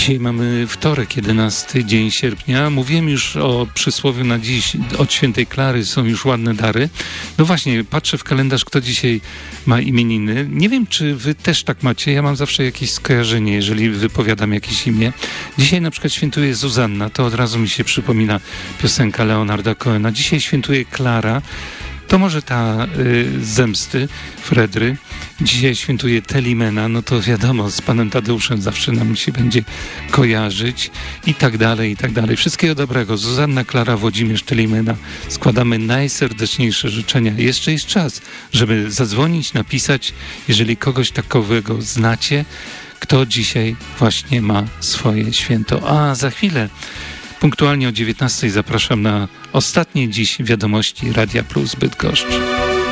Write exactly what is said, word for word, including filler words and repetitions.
Dzisiaj mamy wtorek, jedenasty dzień sierpnia. Mówiłem już o przysłowiu na dziś, od świętej Klary są już ładne dary. No właśnie, patrzę w kalendarz, kto dzisiaj ma imieniny. Nie wiem, czy wy też tak macie. Ja mam zawsze jakieś skojarzenie, jeżeli wypowiadam jakieś imię. Dzisiaj na przykład świętuje Zuzanna, to od razu mi się przypomina piosenka Leonarda Cohena. Dzisiaj świętuje Klara. To może ta y, zemsty, Fredry. Dzisiaj świętuje Telimena, no to wiadomo, z panem Tadeuszem zawsze nam się będzie kojarzyć i tak dalej, i tak dalej. Wszystkiego dobrego. Zuzanna, Klara, Włodzimierz, Telimena. Składamy najserdeczniejsze życzenia. Jeszcze jest czas, żeby zadzwonić, napisać, jeżeli kogoś takowego znacie, kto dzisiaj właśnie ma swoje święto. A za chwilę punktualnie o dziewiętnastej zapraszam na ostatnie dziś wiadomości Radia Plus Bydgoszcz.